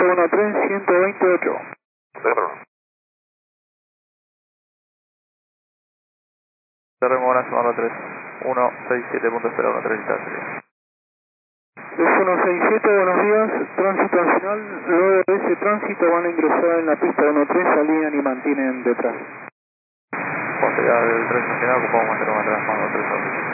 113, 128. Cerremos ahora, sumando 3. 167.013 está. 167, buenos días, tránsito nacional, luego de ese tránsito van a ingresar en la pista 13, alinean y mantienen detrás. Cuando ya del tren nacional ocupamos mantener atrás, mando 3.